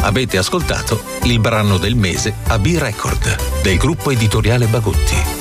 Avete ascoltato il brano del mese a B-Record del gruppo editoriale Bagutti.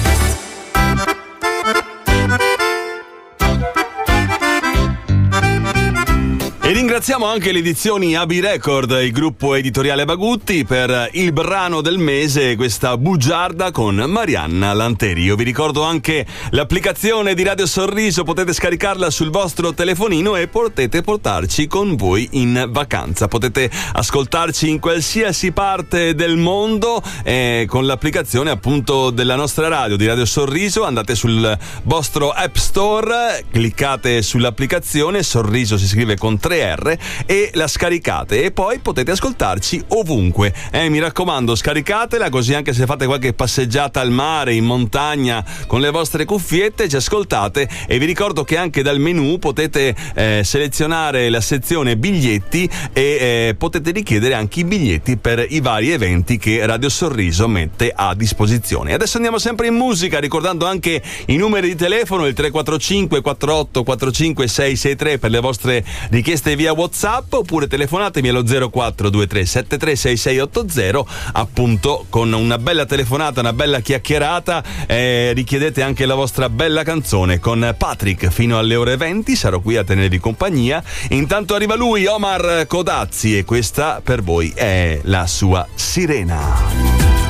E ringraziamo anche le edizioni AB Record, il gruppo editoriale Bagutti, per il brano del mese, questa bugiarda con Marianna Lanteri. Io vi ricordo anche l'applicazione di Radio Sorriso, potete scaricarla sul vostro telefonino e potete portarci con voi in vacanza. Potete ascoltarci in qualsiasi parte del mondo con l'applicazione appunto della nostra radio, di Radio Sorriso. Andate sul vostro App Store, cliccate sull'applicazione, Sorriso si scrive con 3R, e la scaricate e poi potete ascoltarci ovunque. Mi raccomando, scaricatela, così anche se fate qualche passeggiata al mare, in montagna, con le vostre cuffiette ci ascoltate. E vi ricordo che anche dal menu potete selezionare la sezione biglietti e potete richiedere anche i biglietti per i vari eventi che Radio Sorriso mette a disposizione. Adesso andiamo sempre in musica, ricordando anche i numeri di telefono, il 345 48 45 663 per le vostre richieste via WhatsApp, oppure telefonatemi allo 0423 73 6680, appunto con una bella telefonata, una bella chiacchierata, richiedete anche la vostra bella canzone. Con Patrick fino alle ore 20 sarò qui a tenervi compagnia. Intanto arriva lui, Omar Codazzi, e questa per voi è la sua Sirena.